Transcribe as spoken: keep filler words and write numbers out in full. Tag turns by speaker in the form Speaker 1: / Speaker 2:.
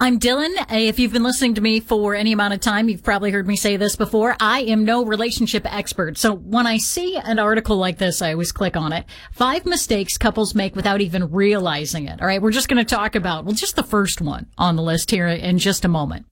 Speaker 1: I'm Dylan. If you've been listening to me for any amount of time, you've probably heard me say this before. I am no relationship expert. So when I see an article like this, I always click on it. Five mistakes couples make without even realizing it. All right. We're just going to talk about, well, just the first one on the list here in just a moment.